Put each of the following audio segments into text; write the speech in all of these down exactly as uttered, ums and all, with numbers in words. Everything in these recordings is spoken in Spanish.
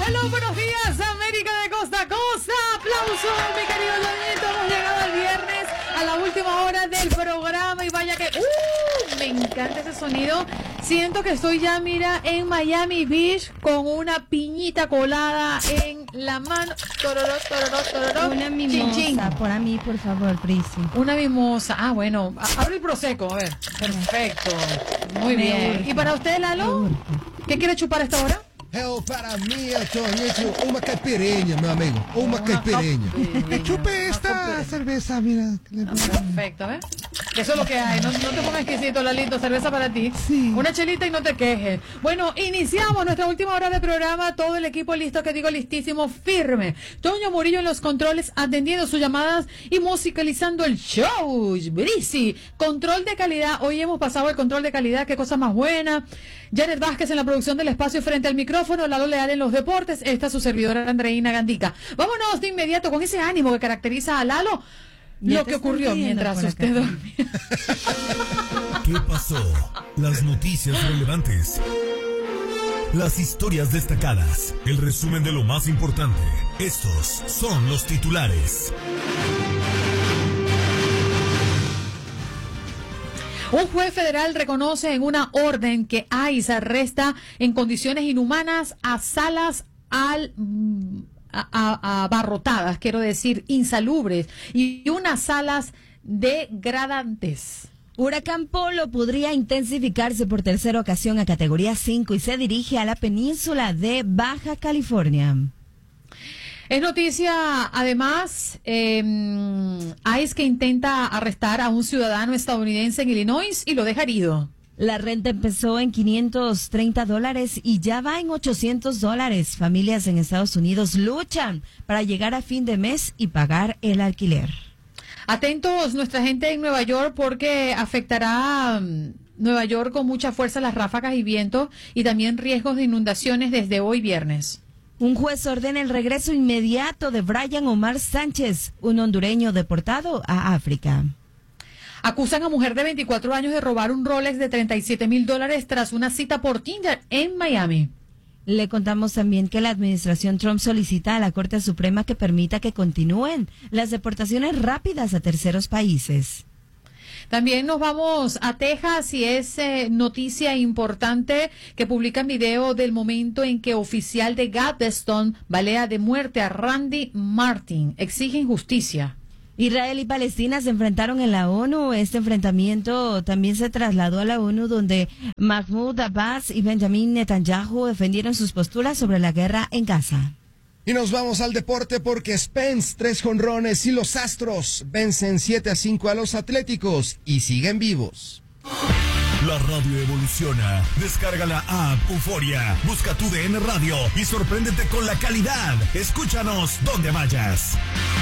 Hello, buenos días, América de costa a costa. Aplausos, mi querido Toñito. Hemos llegado al viernes, a la última hora del programa. Y vaya que... ¡Uh! Me encanta ese sonido. Siento que estoy ya, mira, en Miami Beach con una piñita colada en la mano. Tororó, tororó, tororó. Una mimosa, chin, chin. para mí, por favor, Prisi. Una mimosa. Ah, bueno. Abre el prosecco, a ver. Perfecto. Muy Me bien. urge. ¿Y para usted, Lalo? ¿Qué quiere chupar a esta hora? Eu, para mim, Toñito, uma caipirinha, meu amigo. Uma caipirinha. caipirinha. Chupe esta cerveza, mira. que le pongo. Perfecto, ¿ves? Eso es lo que hay. No, no te pongas exquisito, Lalito. Cerveza para ti. Sí. Una chelita y no te quejes. Bueno, iniciamos nuestra última hora de programa. Todo el equipo listo, que digo listísimo, firme. Toño Murillo en los controles, atendiendo sus llamadas y musicalizando el show. Brisi, control de calidad. Hoy hemos pasado el control de calidad. Qué cosa más buena. Janet Vázquez en la producción del espacio frente al micrófono. Lalo Leal en los deportes. Esta es su servidora Andreina Gandica. Vámonos de inmediato con ese ánimo que caracteriza a Lalo. Ya Lo te que están ocurrió riendo mientras por acá. usted dormía. ¿Qué pasó? Las noticias relevantes. Las historias destacadas. El resumen de lo más importante. Estos son los titulares. Un juez federal reconoce en una orden que ICE arresta en condiciones inhumanas a salas al... A, a- abarrotadas, quiero decir, insalubres, y unas salas degradantes. Huracán Polo podría intensificarse por tercera ocasión a categoría cinco y se dirige a la península de Baja California. Es noticia, además, eh, ICE que intenta arrestar a un ciudadano estadounidense en Illinois y lo deja herido. La renta empezó en quinientos treinta dólares y ya va en ochocientos dólares. Familias en Estados Unidos luchan para llegar a fin de mes y pagar el alquiler. Atentos nuestra gente en Nueva York porque afectará mm, Nueva York con mucha fuerza las ráfagas y vientos y también riesgos de inundaciones desde hoy viernes. Un juez ordena el regreso inmediato de Brian Omar Sánchez, un hondureño deportado a África. Acusan a mujer de veinticuatro años de robar un Rolex de treinta y siete mil dólares tras una cita por Tinder en Miami. Le contamos también que la administración Trump solicita a la Corte Suprema que permita que continúen las deportaciones rápidas a terceros países. También nos vamos a Texas y es eh, noticia importante que publican video del momento en que oficial de Galveston balea de muerte a Randy Martin. Exigen justicia. Israel y Palestina se enfrentaron en la ONU. Este enfrentamiento también se trasladó a la ONU, donde Mahmoud Abbas y Benjamin Netanyahu defendieron sus posturas sobre la guerra en Gaza. Y nos vamos al deporte porque Spence, tres jonrones y los Astros vencen siete a cinco a los Atléticos y siguen vivos. La radio evoluciona. Descarga la app Euforia. Busca tu D N Radio y sorpréndete con la calidad. Escúchanos donde vayas.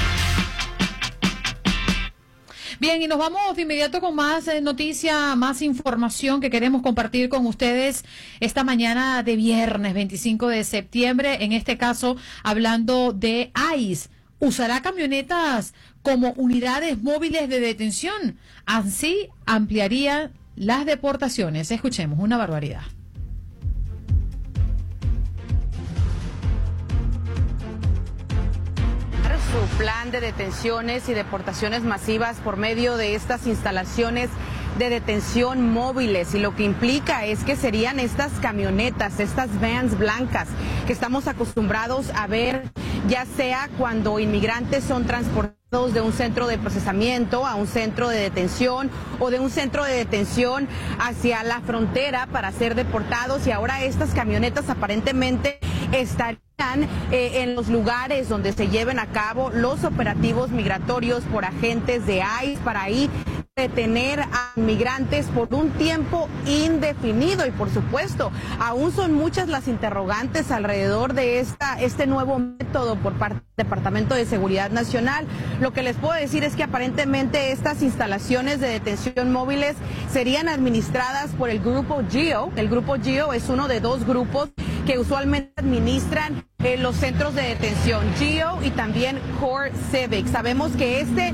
Bien, y nos vamos de inmediato con más eh, noticia, más información que queremos compartir con ustedes esta mañana de viernes veinticinco de septiembre. En este caso, hablando de ICE. Usará camionetas como unidades móviles de detención. Así ampliaría las deportaciones. Escuchemos, una barbaridad. Su plan de detenciones y deportaciones masivas por medio de estas instalaciones de detención móviles, y lo que implica es que serían estas camionetas, estas vans blancas que estamos acostumbrados a ver, ya sea cuando inmigrantes son transportados de un centro de procesamiento a un centro de detención o de un centro de detención hacia la frontera para ser deportados, y ahora estas camionetas aparentemente estarían eh, en los lugares donde se lleven a cabo los operativos migratorios por agentes de ICE para ahí detener a inmigrantes por un tiempo indefinido. Y por supuesto, aún son muchas las interrogantes alrededor de esta este nuevo método por parte del Departamento de Seguridad Nacional. Lo que les puedo decir es que aparentemente estas instalaciones de detención móviles serían administradas por el grupo GEO. El grupo GEO es uno de dos grupos que usualmente administran eh, los centros de detención, GEO y también Core Civic. Sabemos que este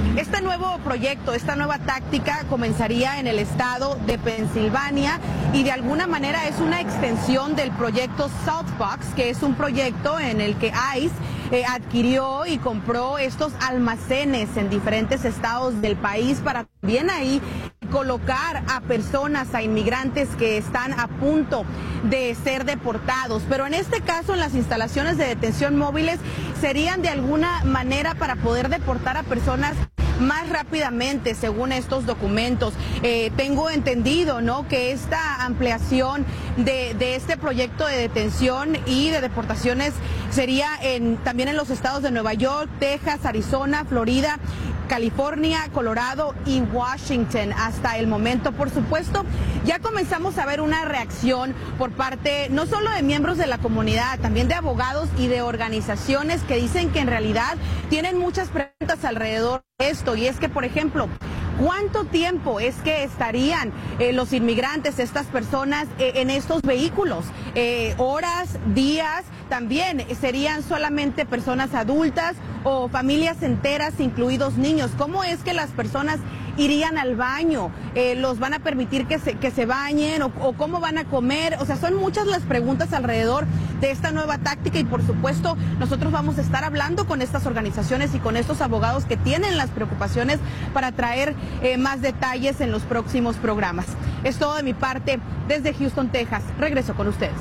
Este nuevo proyecto, esta nueva táctica comenzaría en el estado de Pensilvania y de alguna manera es una extensión del proyecto Southbox, que es un proyecto en el que ICE eh, adquirió y compró estos almacenes en diferentes estados del país para también ahí colocar a personas, a inmigrantes que están a punto de ser deportados. Pero en este caso, en las instalaciones de detención móviles, serían de alguna manera para poder deportar a personas más rápidamente, según estos documentos. Eh, tengo entendido, ¿no?, que esta ampliación de, de este proyecto de detención y de deportaciones sería en, también en los estados de Nueva York, Texas, Arizona, Florida, California, Colorado y Washington hasta el momento. Por supuesto, ya comenzamos a ver una reacción por parte no solo de miembros de la comunidad, también de abogados y de organizaciones que dicen que en realidad tienen muchas preguntas alrededor de esto. Y es que, por ejemplo, ¿cuánto tiempo es que estarían eh, los inmigrantes, estas personas, eh, en estos vehículos? Eh, ¿Horas, días? También serían solamente personas adultas o familias enteras, incluidos niños. ¿Cómo es que las personas irían al baño? Eh, ¿Los van a permitir que se, que se bañen? O, ¿O cómo van a comer? O sea, son muchas las preguntas alrededor de esta nueva táctica y, por supuesto, nosotros vamos a estar hablando con estas organizaciones y con estos abogados que tienen las preocupaciones para traer eh, más detalles en los próximos programas. Es todo de mi parte desde Houston, Texas. Regreso con ustedes.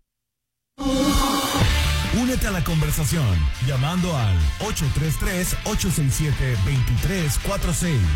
Únete a la conversación llamando al ocho tres tres, ocho seis siete, dos tres cuatro seis.